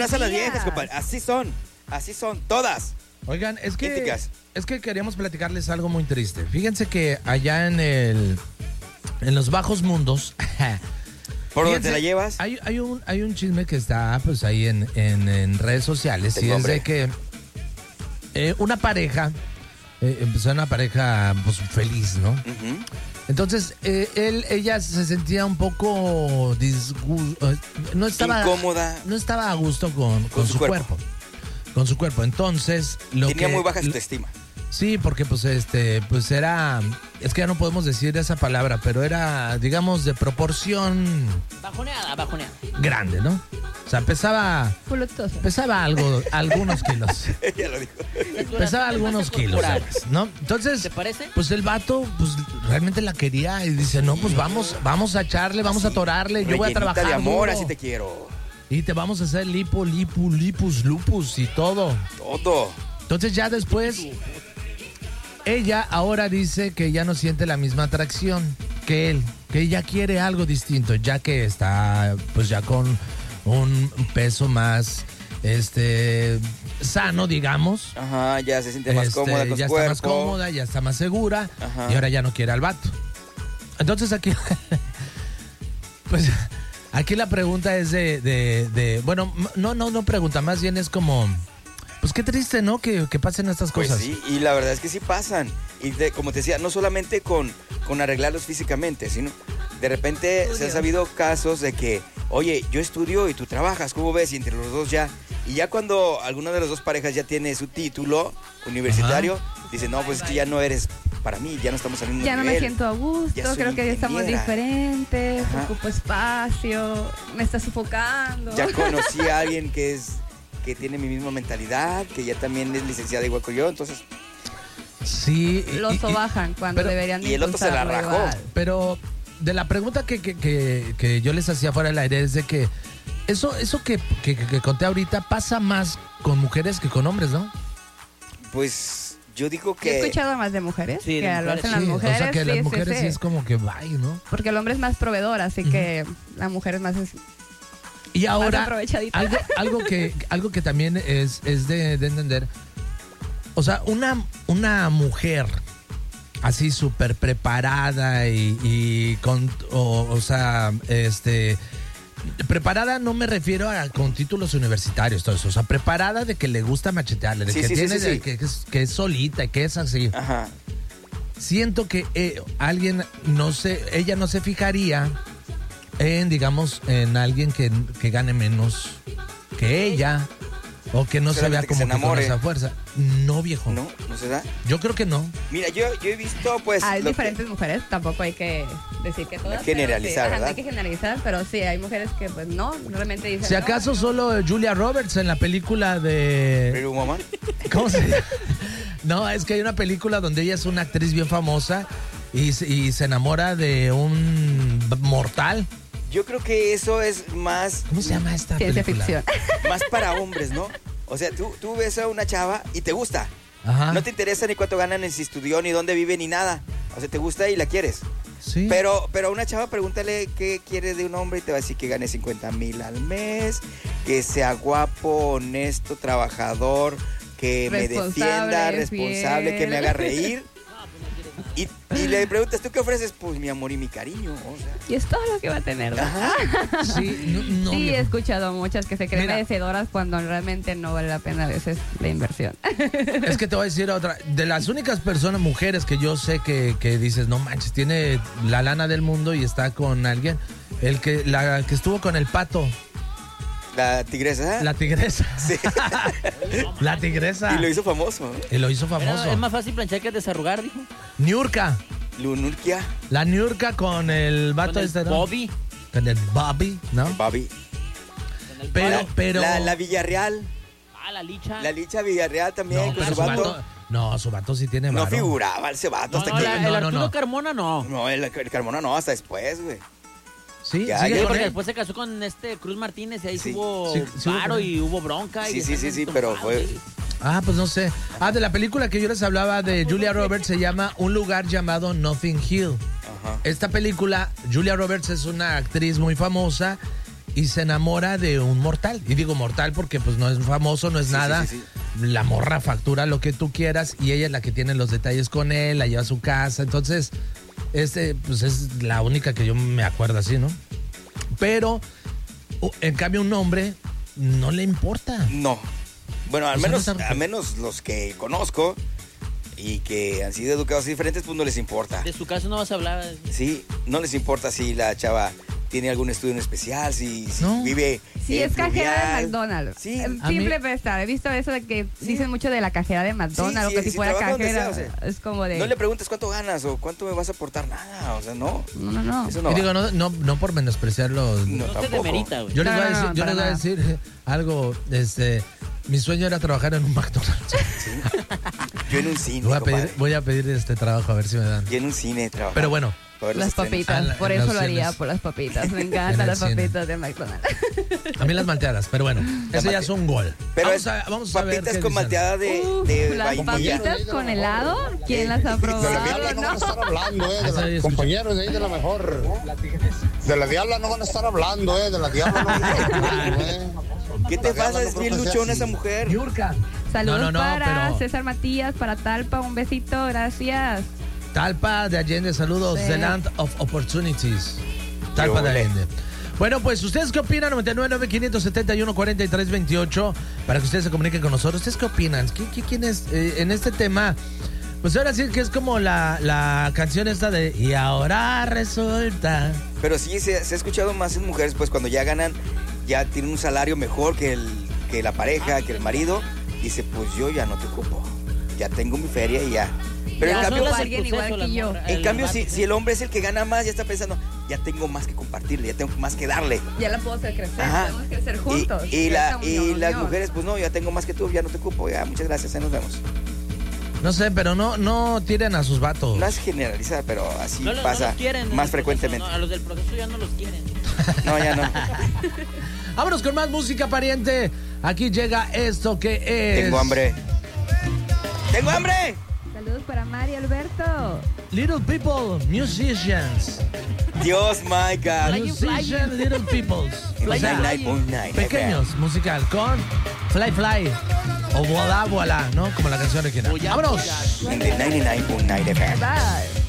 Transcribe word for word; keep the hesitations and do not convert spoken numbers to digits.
abrazan las viejas, compadre. Así son, así son, todas. Oigan, es que, Idénticas. es que queríamos platicarles algo muy triste. Fíjense que allá en el, en los bajos mundos, ¿Por dónde fíjense, te la llevas? Hay, hay, un, hay un chisme que está pues ahí en, en, en redes sociales. Tengo Y es hambre. de que eh, una pareja, eh, empezó una pareja pues feliz, ¿no? Ujú. Entonces, eh, él, ella se sentía un poco disgusto, no estaba, Incómoda. no estaba a gusto con, con, Con su, su cuerpo. cuerpo. Con su cuerpo. Entonces, lo Tenía que muy baja lo- autoestima. sí, porque pues este, pues era, es que ya no podemos decir esa palabra, pero era, digamos, de proporción Bajoneada, bajoneada. grande, ¿no? O sea, pesaba, Voluptuoso. pesaba algo, algunos kilos. Ella lo dijo. Pesaba algunos kilos, ¿sabes? ¿No? Entonces, ¿Te parece? pues el vato, pues realmente la quería y dice, no, pues vamos, vamos a echarle, vamos a atorarle, yo voy a Rellenita trabajar de amor, duro. así te quiero. Y te vamos a hacer lipo, lipu, lipus, lupus y todo. Todo. Entonces ya después, ella ahora dice que ya no siente la misma atracción que él, que ella quiere algo distinto, ya que está pues ya con un peso más este sano, digamos. Ajá, ya se siente más Este, cómoda con ya su está más cuerpo. cómoda, ya está más segura. Ajá. Y ahora ya no quiere al vato. Entonces aquí, pues aquí la pregunta es de, de, de- bueno, m- no, no, no pregunta, más bien es como, pues qué triste, ¿no? Que, que pasen estas Pues cosas. sí, y la verdad es que sí pasan. Y de- como te decía, no solamente con, con arreglarlos físicamente, sino de repente se han Estudios. sabido casos de que, oye, yo estudio y tú trabajas, ¿cómo ves? Y entre los dos ya. Y ya cuando alguna de las dos parejas ya tiene su título universitario, dice, no, pues es que ya no eres para mí, ya no estamos al mismo Ya no me nivel. siento a gusto, Ya soy creo que ya estamos ingeniera. diferentes, Ajá. ocupo espacio, me está sofocando. Ya conocí a alguien que es que tiene mi misma mentalidad, que ya también es licenciada igual que yo, entonces Sí. y- Lo y- sobajan cuando pero- deberían de y el otro se la impulsarlo rajó. igual. Pero de la pregunta que, que, que, que yo les hacía fuera del aire es de que eso, eso que, que, que conté ahorita pasa más con mujeres que con hombres, ¿no? pues yo digo Yo he que escuchado más de mujeres Sí, de que lo mujeres, hacen las Sí, mujeres. o sea que sí, las sí, mujeres sí, sí. es como que bye, ¿no? Porque el hombre es más proveedor, así que la mujer es más... Y ahora, aprovechadita. algo, algo, que, algo que también es, es de, de entender, o sea, una, una mujer así súper preparada y, y con, o, o sea, este, preparada no me refiero a con títulos universitarios, todo eso, o sea, preparada de que le gusta machetearle, de Sí, que sí, sí, tiene, sí, de sí. Que, que es, que es solita, que es así. ajá. Siento que eh, alguien, no sé, ella no se fijaría en, digamos, en alguien que, que gane menos que ella o que no se vea Solamente que como se que con enamore. esa fuerza. No, viejo. No, no se da. Yo creo que no. Mira, yo, yo he visto pues Hay lo que- diferentes mujeres, tampoco hay que decir que todas. Hay que pero generalizar, sí, ajá, no ¿verdad? hay que generalizar, pero sí, hay mujeres que pues no, realmente dicen... Si no, acaso no. solo Julia Roberts en la película de... Pretty Woman. ¿Cómo se llama? No, es que hay una película donde ella es una actriz bien famosa y, se- y se enamora de un mortal. Yo creo que eso es más, ¿Cómo se llama esta Ciencia película? ficción. más para hombres, ¿no? O sea, tú, tú ves a una chava y te gusta. Ajá. No te interesa ni cuánto ganan, ni si estudió, ni dónde vive, ni nada. O sea, te gusta y la quieres. Sí. Pero, pero a una chava pregúntale qué quiere de un hombre y te va a decir que gane cincuenta mil al mes, que sea guapo, honesto, trabajador, que me Responsable, defienda, responsable, fiel. que me haga reír. Y, y le preguntas, ¿tú qué ofreces? Pues mi amor y mi cariño. O sea, Y es todo lo que va a tener, ¿no? ajá. Sí, no, no, sí, he viejo. escuchado muchas que se creen Mira. merecedoras cuando realmente no vale la pena a veces la inversión. Es que te voy a decir otra. De las únicas personas, mujeres que yo sé que, que dices, no manches, tiene la lana del mundo y está con alguien. El que, la que estuvo con el pato, La tigresa. la tigresa. Sí. La tigresa. Y lo hizo famoso. ¿eh? Y lo hizo Pero famoso. es más fácil planchar que desarrugar, dijo. Niurka. Lunurkia, La Niurka con el vato Con el este, ¿no? Bobby. Con el Bobby, ¿no? Bobby. Con el Pero, Bobby. pero. La, la Villarreal. Ah, la licha. La Licha Villarreal también no, con pero su su vato. vato. No, su vato sí tiene No varo. figuraba ese vato No, hasta no, que. la- no, el no, Arturo no. Carmona no. No, el, el Carmona no, hasta después, güey. Sí, Ya, sigue ya, Sí, con porque él. después se casó con este Cruz Martínez y ahí Sí. hubo Sí, sí hubo paro con él. y hubo bronca. Sí, y sí, sí, están sí, pero fue- entrompados, sí. Ah, pues no sé. Ah, de la película que yo les hablaba de Julia Roberts se llama Un lugar llamado Nothing Hill. Ajá. Esta película, Julia Roberts es una actriz muy famosa y se enamora de un mortal. Y digo mortal porque pues no es famoso, no es Sí, nada. sí, sí, sí. La morra factura lo que tú quieras y ella es la que tiene los detalles con él, la lleva a su casa. Entonces, este, pues es la única que yo me acuerdo así, ¿no? Pero, u- en cambio, un hombre no le importa. No. Bueno, al O sea, menos, no está- al menos los que conozco y que han sido educados diferentes, pues no les importa. De su caso no vas a hablar. Sí, no les importa si la chava tiene algún estudio en especial, si, si No. vive Si en es cajera de fluvial. McDonald's. Sí. El A mí- simple pesar. He visto eso de que Sí. dicen mucho de la cajera de McDonald's, Sí, o que sí, si sí, fuera trabaja donde cajera. sea, o sea, es como de. No le preguntes cuánto ganas o cuánto me vas a aportar, nada, o sea, no. No, no, no. Eso no y va. digo, no, no, no por menospreciar los... No, No te tampoco. demerita, güey. Yo les No, voy a no, decir, no, yo les para voy a nada. decir algo, este... Mi sueño era trabajar en un McDonald's. Yo en un cine, Voy a compadre. pedir, voy a pedir este trabajo a ver si me dan. Yo en un cine trabajo. Pero bueno, Las papitas, Ah, la- por en eso los lo haría, cines. por las papitas. Me En encantan el las cine. papitas de McDonald's. a mí las malteadas, pero bueno, ese ya es un gol. Pero vamos es a, vamos a ver papitas qué con dicen. malteada de, Uf, de las vainilla. papitas con helado, ¿quién las ha De la probado? diabla no van a estar hablando, eh. De Eso la- ya escuché. compañeros de ahí de la mejor. De la diabla no van a estar hablando, eh. De la diabla no van a estar hablando, eh. ¿Qué te La diabla pasa? no Es creo bien que sea luchona así. esa mujer. Yurka. Saludos No, no, no, para pero- César Matías, para Talpa, un besito, gracias. Talpa de Allende, saludos. Sí. The Land of Opportunities. Talpa de Qué ole. Allende. Bueno, pues, ¿ustedes qué opinan? noventa y nueve, nueve, quinientos setenta y uno, cuarenta y tres veintiocho, para que ustedes se comuniquen con nosotros. ¿Ustedes qué opinan? ¿Qui- qui- ¿Quién es eh, en este tema? Pues ahora sí que es como la, la canción esta de Y ahora resulta. Pero sí, se, se ha escuchado más en mujeres, pues cuando ya ganan, ya tienen un salario mejor que, el, que la pareja, que el marido. Dice, pues yo ya no te ocupo. Ya tengo mi feria y ya. Pero Ya en cambio, soy alguien igual que yo. en cambio si, si el hombre es el que gana más, ya está pensando, ya tengo más que compartirle, ya tengo más que darle. Ya la puedo hacer crecer, Ajá. podemos crecer Y, juntos. y, Esa la, unión, y las unión. mujeres, pues no, ya tengo más que tú, ya no te ocupo, ya, muchas gracias, ahí nos vemos. No sé, pero no, no tiren a sus vatos. No es generalizada, pero así No, lo- no pasa los quieren, en más el frecuentemente. proceso, no, a los del proceso ya no los quieren. No, ya no. Vámonos con más música, pariente. Aquí llega esto que es... Tengo hambre. ¡Tengo hambre! Saludos para Mari Alberto. Little People, Musicians. Dios, my God. Flying, Musician, Little Peoples. O sea, ninety-nine point nine pequeños, musical, con Fly Fly o Voila Voila, ¿no? Como la canción original. Voy a ¡Vámonos! volar. In the ninety-nine point nine F M. Bye.